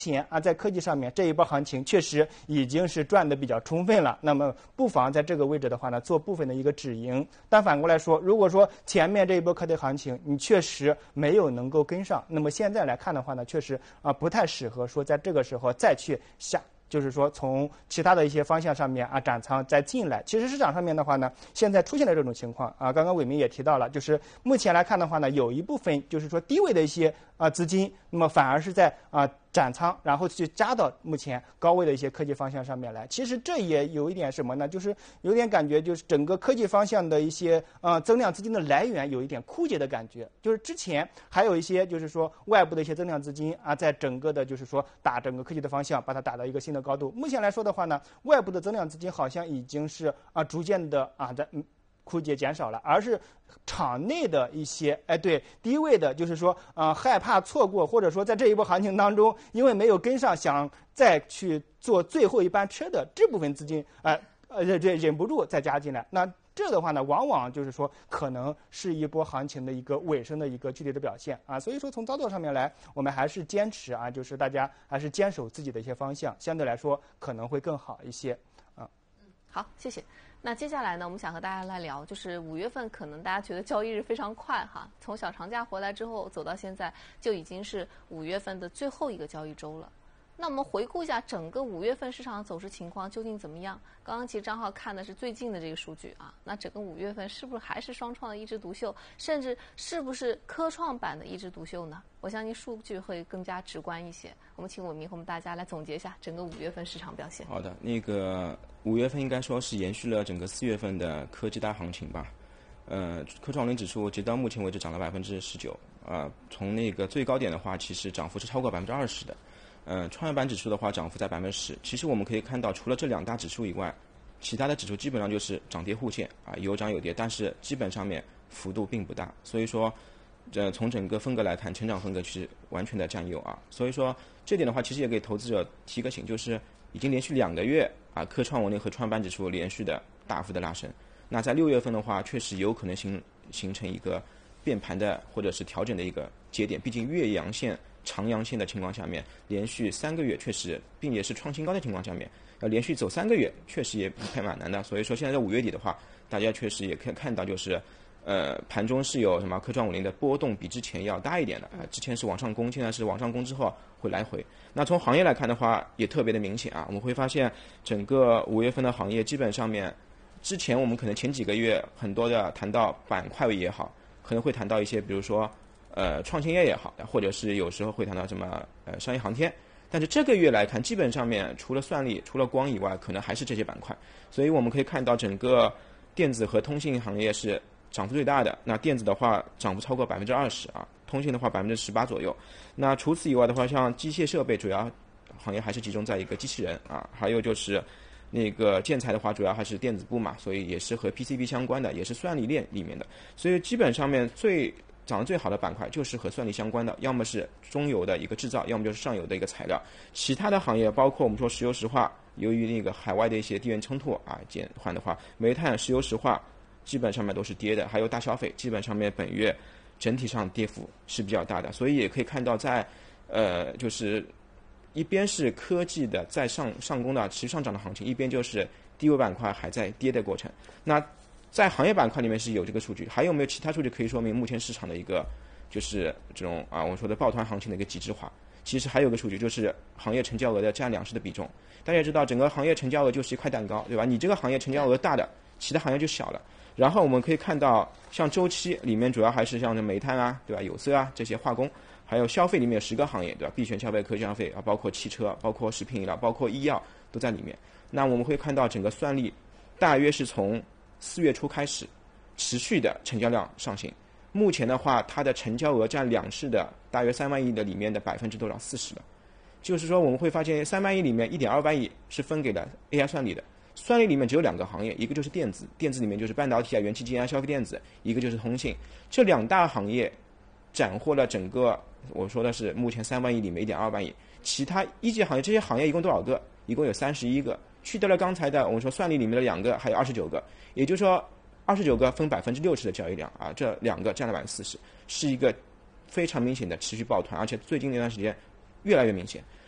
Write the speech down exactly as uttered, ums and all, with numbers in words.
前啊，在科技上面这一波行情确实已经是赚的比较充分了，那么不妨在这个位置的话呢，做部分的一个止盈。但反过来说，如果说前面这一波科技行情你确实没有能够跟上，那么现在来看的话呢，确实啊不太适合说在这个时候再去下。就是说，从其他的一些方向上面啊，斩仓再进来。其实市场上面的话呢，现在出现了这种情况啊。刚刚伟明也提到了，就是目前来看的话呢，有一部分就是说低位的一些啊资金，那么反而是在啊斩仓，然后去加到目前高位的一些科技方向上面来。其实这也有一点什么呢？就是有点感觉，就是整个科技方向的一些呃增量资金的来源有一点枯竭的感觉。就是之前还有一些就是说外部的一些增量资金啊，在整个的就是说打整个科技的方向，把它打到一个新的高度。目前来说的话呢，外部的增量资金好像已经是啊逐渐的啊在嗯枯竭减少了，而是场内的一些哎对低位的，就是说啊、呃、害怕错过，或者说在这一波行情当中，因为没有跟上，想再去做最后一班车的这部分资金，哎呃这这忍不住再加进来，那。这的话呢，往往就是说，可能是一波行情的一个尾声的一个具体的表现啊。所以说，从操作上面来，我们还是坚持啊，就是大家还是坚守自己的一些方向，相对来说可能会更好一些啊。 嗯，好，谢谢。那接下来呢，我们想和大家来聊，就是五月份可能大家觉得交易日非常快哈，从小长假回来之后走到现在，就已经是五月份的最后一个交易周了。那我们回顾一下整个五月份市场走势情况究竟怎么样？刚刚其实张浩看的是最近的这个数据啊，那整个五月份是不是还是双创的一枝独秀，甚至是不是科创板的一枝独秀呢？我相信数据会更加直观一些。我们请伟明和我们大家来总结一下整个五月份市场表现。 好的，那个五月份应该说是延续了整个四月份的科技大行情吧。呃，科创五零指数直到目前为止涨了百分之十九，啊，从那个最高点的话，其实涨幅是超过百分之二十的。呃，创业板指数的话，涨幅在百分之十。其实我们可以看到，除了这两大指数以外，其他的指数基本上就是涨跌互现啊，有涨有跌，但是基本上面幅度并不大。所以说，呃，从整个风格来看，成长风格其实完全的占优啊。所以说，这点的话，其实也给投资者提个醒，就是已经连续两个月啊，科创五零和创业板指数连续的大幅的拉升。那在六月份的话，确实有可能形形成一个变盘的或者是调整的一个节点。毕竟月阳线、长阳线的情况下面，连续三个月确实，并且是创新高的情况下面，要连续走三个月，确实也还蛮难的。所以说，现在在五月底的话，大家确实也可以看到，就是呃，盘中是有什么科创五零的波动比之前要大一点的啊、呃，之前是往上攻，现在是往上攻之后会来回。那从行业来看的话，也特别的明显啊，我们会发现整个五月份的行业基本上面。之前我们可能前几个月很多的谈到板块也好，可能会谈到一些比如说呃创新业也好，或者是有时候会谈到什么呃商业航天，但是这个月来看，基本上面除了算力、除了光以外，可能还是这些板块。所以我们可以看到整个电子和通信行业是涨幅最大的。那电子的话涨幅超过百分之二十啊，通信的话百分之十八左右。那除此以外的话，像机械设备主要行业还是集中在一个机器人啊，还有就是。那个建材的话，主要还是电子部嘛，所以也是和 P C B 相关的，也是算力链里面的。所以基本上面最涨得最好的板块就是和算力相关的，要么是中游的一个制造，要么就是上游的一个材料。其他的行业包括我们说石油石化，由于那个海外的一些地缘冲突啊减缓的话，煤炭、石油石化基本上面都是跌的，还有大消费，基本上面本月整体上跌幅是比较大的。所以也可以看到在呃就是。一边是科技的在上上攻的持续上涨的行情，一边就是低位板块还在跌的过程。那在行业板块里面是有这个数据，还有没有其他数据可以说明目前市场的一个就是这种啊我说的抱团行情的一个极致化？其实还有个数据就是行业成交额的占两市的比重。大家也知道，整个行业成交额就是一块蛋糕，对吧？你这个行业成交额大的，其他行业就小了。然后我们可以看到，像周期里面主要还是像这煤炭啊，对吧？有色啊这些化工。还有消费里面有十个行业，对吧？必选消费、科技消费啊，包括汽车、包括食品饮料、包括医药都在里面。那我们会看到整个算力大约是从四月初开始持续的成交量上行。目前的话，它的成交额占两市的大约三万亿的里面的百分之多少？四十了。就是说我们会发现三万亿里面一点二万亿是分给了 A I 算力的。算力里面只有两个行业，一个就是电子，电子里面就是半导体啊、元器件啊、消费电子；一个就是通信。这两大行业斩获了整个。我说的是目前三万亿里面一点二万亿，其他一级行业这些行业一共多少个？一共有三十一个，去掉了刚才的我们说算力里面的两个，还有二十九个，也就是说二十九个分百分之六十的交易量啊，这两个占了百分之四十，是一个非常明显的持续抱团，而且最近那段时间越来越明显。